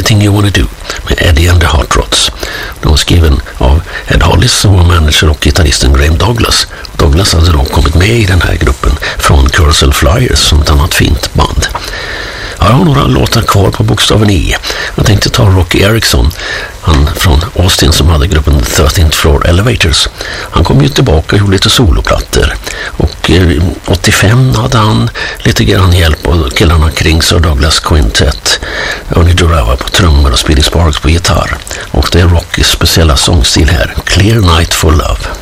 Anything You Wanna Do med Eddie and the Hot Rods. Den var skriven av Ed Hollis som var manager och gitarristen Graham Douglas. Douglas hade då kommit med i den här gruppen från Cursal Flyers som ett annat fint band. Jag har några låtar kvar på bokstaven E. Jag tänkte ta Rocky Erickson, han från Austin som hade gruppen 13th Floor Elevators. Han kom ju tillbaka och gjorde lite soloplattor. Och 85 hade han lite grann hjälp av killarna kring Sir Douglas Quintet. Ernie Durawa på trummor och Speedy Sparks på gitarr. Och det är Rockys speciella sångstil här, Clear Night for Love.